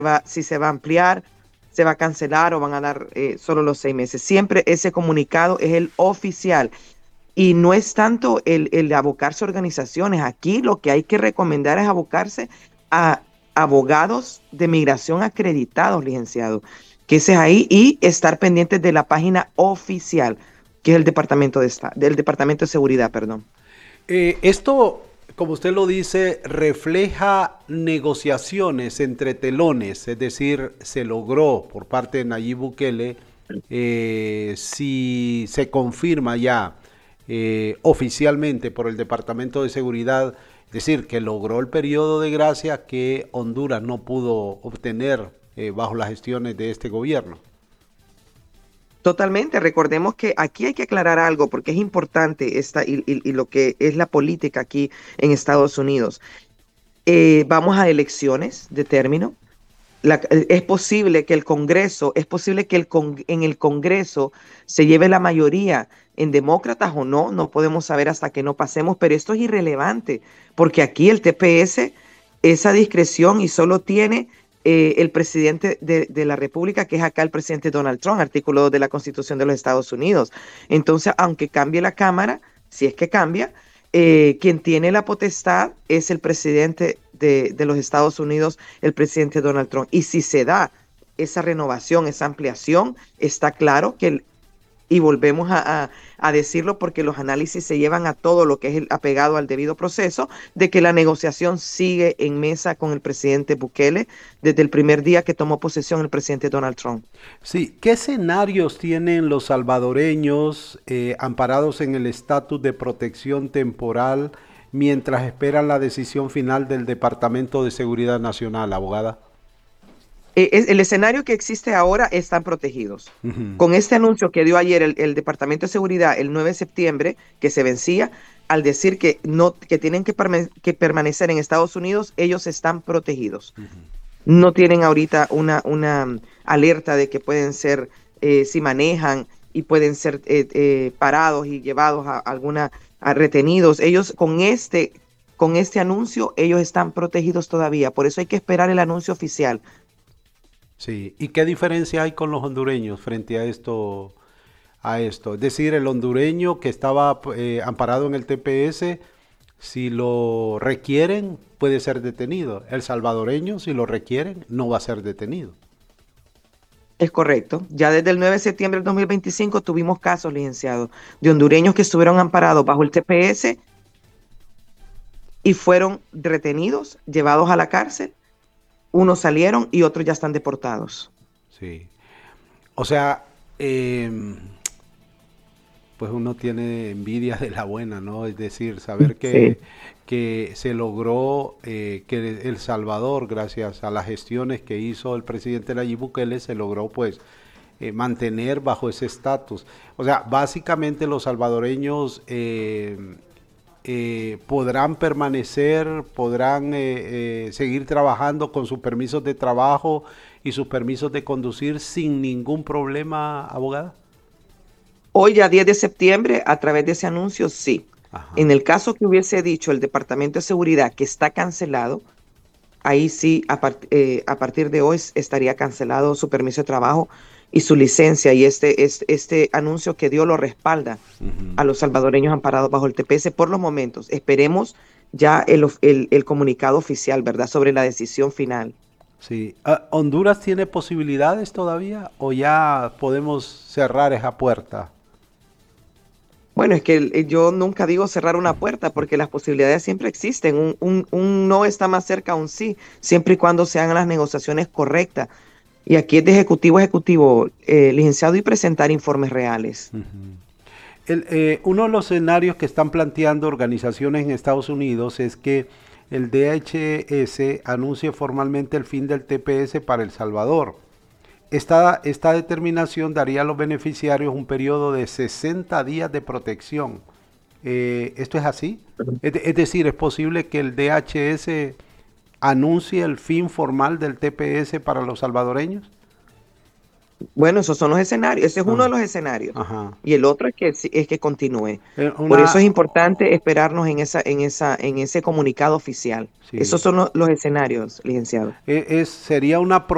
si se va a ampliar, se va a cancelar o van a dar solo los 6 meses. Siempre ese comunicado es el oficial. Y no es tanto el abocarse a organizaciones. Aquí lo que hay que recomendar es abocarse a abogados de migración acreditados, licenciado, que ese es ahí, y estar pendientes de la página oficial, que es el del Departamento de Seguridad, perdón. Esto, como usted lo dice, refleja negociaciones entre telones, es decir, se logró por parte de Nayib Bukele, si se confirma ya oficialmente por el Departamento de Seguridad, es decir, que logró el periodo de gracia que Honduras no pudo obtener bajo las gestiones de este gobierno. Totalmente. Recordemos que aquí hay que aclarar algo porque es importante y lo que es la política aquí en Estados Unidos. Vamos a elecciones de término. Es posible que el Congreso, es posible que en el Congreso se lleve la mayoría en demócratas o no, no podemos saber hasta que no pasemos, pero esto es irrelevante, porque aquí el TPS, esa discreción y solo tiene el presidente de la República, que es acá el presidente Donald Trump, artículo 2 de la Constitución de los Estados Unidos. Entonces, aunque cambie la Cámara, si es que cambia, quien tiene la potestad es el presidente de los Estados Unidos, el presidente Donald Trump. Y si se da esa renovación, esa ampliación, está claro que, y volvemos a decirlo porque los análisis se llevan a todo lo que es apegado al debido proceso, de que la negociación sigue en mesa con el presidente Bukele desde el primer día que tomó posesión el presidente Donald Trump. Sí, ¿qué escenarios tienen los salvadoreños amparados en el estatus de protección temporal mientras esperan la decisión final del Departamento de Seguridad Nacional, abogada? El escenario que existe ahora están protegidos. Ujú. Con este anuncio que dio ayer el Departamento de Seguridad el 9 de septiembre, que se vencía, al decir que, no, que tienen que permanecer en Estados Unidos, ellos están protegidos. No tienen ahorita una alerta de que pueden ser, si manejan y pueden ser parados y llevados a retenidos. Ellos con este anuncio, ellos están protegidos todavía. Por eso hay que esperar el anuncio oficial. Sí, ¿y qué diferencia hay con los hondureños frente a esto? Es decir, el hondureño que estaba amparado en el TPS, si lo requieren, puede ser detenido. El salvadoreño, si lo requieren, no va a ser detenido. Es correcto. Ya desde el 9 de septiembre del 2025 tuvimos casos, licenciados, de hondureños que estuvieron amparados bajo el TPS y fueron retenidos, llevados a la cárcel. Unos salieron y otros ya están deportados. Sí. O sea, pues uno tiene envidia de la buena, ¿no? Es decir, saber Sí, que se logró que El Salvador, gracias a las gestiones que hizo el presidente Nayib Bukele, se logró pues mantener bajo ese estatus. O sea, básicamente los salvadoreños podrán permanecer, podrán seguir trabajando con sus permisos de trabajo y sus permisos de conducir sin ningún problema, abogada. hoy ya 10 de septiembre, a través de ese anuncio, sí. Ajá. En el caso que hubiese dicho el Departamento de Seguridad que está cancelado, ahí sí, a partir de hoy estaría cancelado su permiso de trabajo y su licencia. Y este anuncio que dio lo respalda Ujú. a los salvadoreños amparados bajo el TPS por los momentos. Esperemos ya el comunicado oficial, ¿verdad?, sobre la decisión final. Sí. Ah, ¿Honduras tiene posibilidades todavía o ya podemos cerrar esa puerta? Bueno, es que yo nunca digo cerrar una puerta porque las posibilidades siempre existen. Un no está más cerca a un sí, siempre y cuando se hagan las negociaciones correctas. Y aquí es de ejecutivo a ejecutivo, licenciado, y presentar informes reales. Ujú. Uno de los escenarios que están planteando organizaciones en Estados Unidos es que el DHS anuncie formalmente el fin del TPS para El Salvador. Esta determinación daría a los beneficiarios un periodo de 60 días de protección. ¿Esto es así? Es decir, ¿es posible que el DHS anuncie el fin formal del TPS para los salvadoreños? Bueno, esos son los escenarios. Ese es uno de Ah, los escenarios. ajá. Y el otro es que continúe. Por eso Una, es importante esperarnos en ese comunicado oficial. sí, Esos son los escenarios, licenciado. sería una